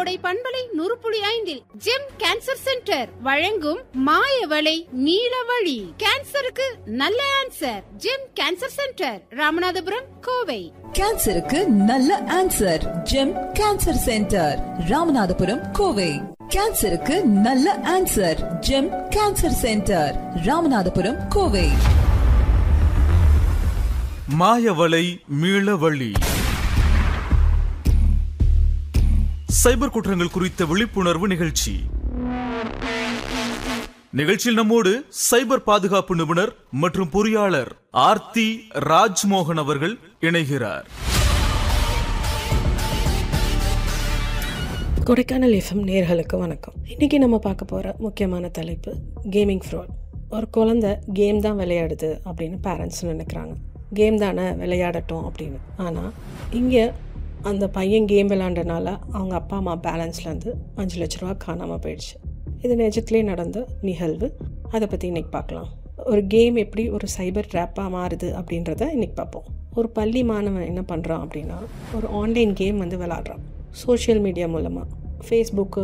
கோடை பண்பலை 100.5 GeM cancer centre வழங்கும் மாயவளை நீலவழி. கேன்சருக்கு நல்ல answer. GeM cancer centre, Ramanathapuram, Kovai. கேன்சருக்கு நல்ல answer. GeM cancer centre, Ramanathapuram, Kovai. கேன்சருக்கு நல்ல answer. GeM cancer centre, Ramanathapuram, Kovai. மாயவளை மீளவழி. சைபர் குற்றங்கள் குறித்த விழிப்புணர்வு நிகழ்ச்சி. நிகழ்ச்சியில் நம்மோடு சைபர் பாதுகாப்பு நிபுணர் மற்றும் பொறியாளர் ஆர்த்தி ராஜ்மோகன் அவர்கள் இணைகிறார். கொடைக்கானல் எஃப்எம் நேயர்களுக்கு வணக்கம். இன்னைக்கு நம்ம பார்க்க போற முக்கியமான தலைப்பு கேமிங் ஃப்ராட். ஒரு குழந்தை கேம் தான் விளையாடுது அப்படின்னு பேரண்ட்ஸ் நினைக்கிறாங்க. கேம் தானே, விளையாடட்டும் அப்படின்னு. ஆனால் இங்கே அந்த பையன் கேம் விளையாண்டனால அவங்க அப்பா அம்மா பேலன்ஸ்லேருந்து 5 லட்ச ரூபா காணாமல் போயிடுச்சு. இது நிஜத்துலேயே நடந்த நிகழ்வு. அதை பற்றி இன்றைக்கி பார்க்கலாம். ஒரு கேம் எப்படி ஒரு சைபர் ட்ராப்பாக மாறுது அப்படின்றத இன்றைக்கி பார்ப்போம். ஒரு பள்ளி மாணவன் என்ன பண்ணுறான் அப்படின்னா, ஒரு ஆன்லைன் கேம் விளையாடுறான். சோஷியல் மீடியா மூலமாக ஃபேஸ்புக்கு,